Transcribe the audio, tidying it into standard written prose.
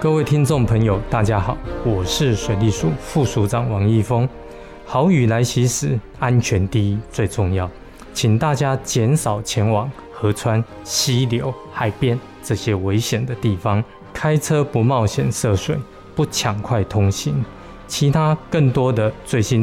各位听众朋友，大家好，我是水利署副署长王义峰。豪雨来袭时，安全第一最重要，请大家减少前往河川、溪流、海边这些危险的地方，开车不冒险涉水，不抢快通行。其他更多的最新